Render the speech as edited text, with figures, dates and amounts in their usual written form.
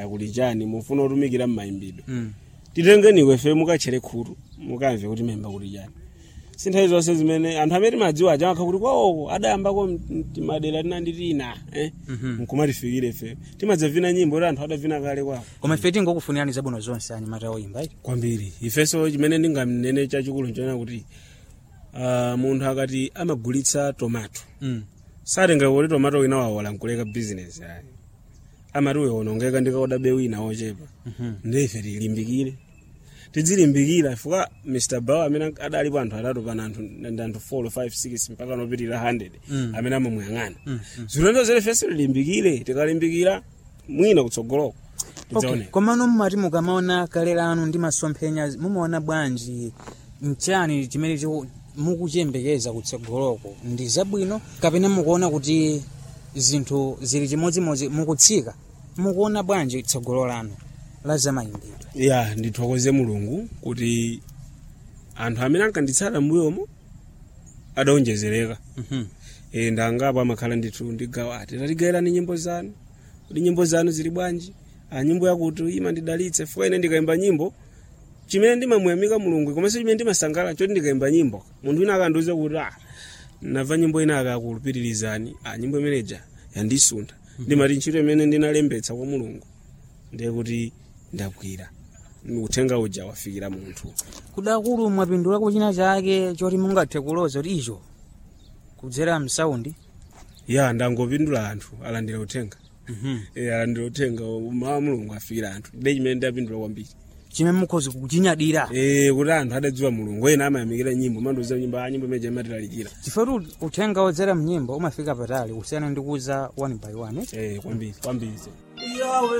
kuti chani mufuna kutumikira m'mayimbidwe titengeni iwe fe mukachere khuru mukamve kuti memba kuti chani sinthawi zonse zimene anthu amene madziwa aja akha kuti kwawo adayambako madera tinanditina nkumatifikire fe timadzavina nyimbo kuti anthu adavina kale kwawo koma ife tingokufunirani zabwino zonse anyamata oyimba kwambiri ifenso chimene ndingamnene chachikulu nchona kuti munthu akati amagulitsa tomato satenga kuti tomato wina wawola nkuleka business yayi amati uwonongeka ndikaoda bewu ina ochepa ndife tilimbikire tidzilimbikira fuka Mr. Bao amene adalipo anthu atatu pana anthu 4 5 6 mpaka nopitirira 100 amene amamuyang'ana zilendo zile fesi limbikire tikalimbikira mwina kutsogoloko okay. Komano mmati mukamaona kalera anu ndi masomphenya mumaona bwanji mchani chimene mukuchembekeza kutsogoloko ndi zabwino kapena mukuona kuti zinthu zili chimodzimodzi mukutsika mukuona bwanji tsogolo lanu la zamayimbidwe ndithokoze Mulungu kuti anthu amene ankanditsala mbuyomo adaonjezereka ndangapo amakhala ndithu ndigawati tatigayirani nyimbo zanu kuti nyimbo zanu zili bwanji nyimbo yakuti imandidalitse fuka ine ndikayimba nyimbo chimene ndimamuyamika Mulungu komanso chimene ndimasangala choti ndikayimba nyimbo munthu wina akandiuza kuti nava nyimbo ina akakulupitirizani nyimbo imeneja yandisunda ndimati ntchito imene ndinalembetsa kwa Mulungu ndiye kuti ndakwira uthenga uja wafikira munthu kudakulu mwapindula kuchina chake choti mungathe kuloza kuti icho kudzera msaundi ndangopindula anthu alandira uthenga alandira uthenga wa Mulungu afikira anthu ndiye chimene ndapindula kwambiri chimene mukhozi kuchinyadira kuti anthu adadziwa Mulungu ena amayamikira nyimbo mandoza nyimbo imeja imatilalikira chifukwa uthenga wodzera mnyimbo umafika patali kusiyana ndi kuza one by one kwambiri